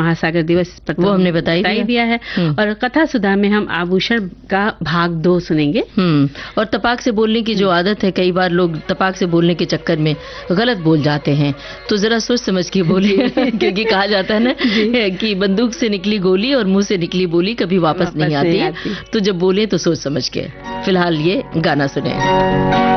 महासागर दिवस वो हमने बता ही दिया है। और कथा सुधा में हम आभूषण का भाग 2 सुनेंगे। और तपाक से बोलने की जो आदत है, कई बार लोग तपाक से बोलने के चक्कर में गलत बोल जाते हैं, तो जरा सोच समझ के बोले क्योंकि कहा जाता है ना कि बंदूक से निकली गोली और मुंह से निकली बोली कभी वापस नहीं आती। तो जब बोले तो सोच समझ के। फिलहाल ये गाना सुने।